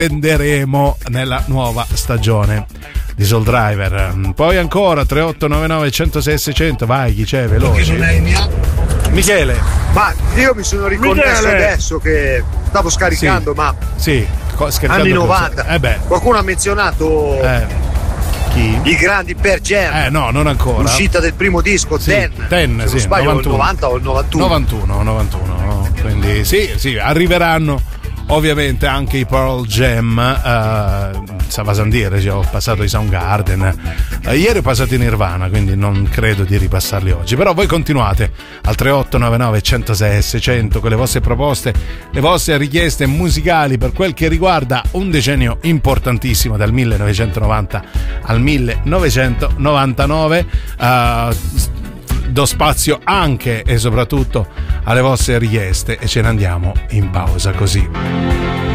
riprenderemo nella nuova stagione di Soul Driver. Poi ancora 3899 106 600. Vai, chi c'è? Veloce. Michele. Ma io mi sono riconnesso adesso che stavo scaricando, ma anni 90. Qualcuno ha menzionato chi? I grandi Pearl Jam. No, non ancora. L'uscita del primo disco, Ten, se non sbaglio, 91. Il 90 o il 91. 91. Quindi sì, arriveranno ovviamente anche i Pearl Jam. Savasandire, ho passato i Soundgarden, ieri ho passato i Nirvana, quindi non credo di ripassarli oggi. Però voi continuate al 3899 106 600 con le vostre proposte, le vostre richieste musicali per quel che riguarda un decennio importantissimo dal 1990 al 1999. Do spazio anche e soprattutto alle vostre richieste e ce ne andiamo in pausa così.